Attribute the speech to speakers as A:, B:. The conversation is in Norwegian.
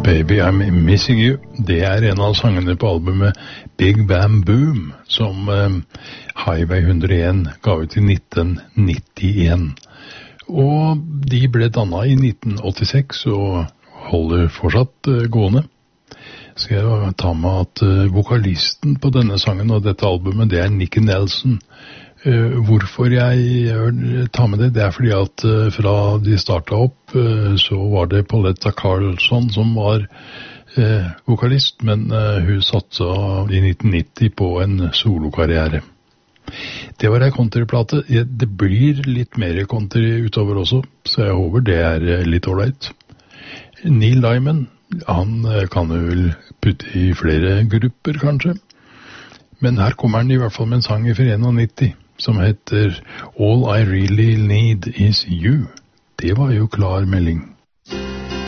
A: Baby, I'm Missing You. Det en av sangene på albumet Big Bam Boom, som Highway 101 ga ut i 1991. Og de ble dannet i 1986 og holder fortsatt gående. Skal jeg ta med at vokalisten på denne sangen og dette albumet, det Nicky Nelson. Hvorfor jeg tar med det, det fordi at fra de startet opp, så var det Pauletta Carlson som var vokalist, men hun satte i 1990 på en solokarriere. Det var en countryplate. Det blir litt mer country utover også, så jeg håper det litt ålreit. Neil Diamond, han kan jo vel putte i flere grupper kanskje, men her kommer han i hvert fall med en sang fra 91 som heter All I Really Need Is You. Det var jo klar melding.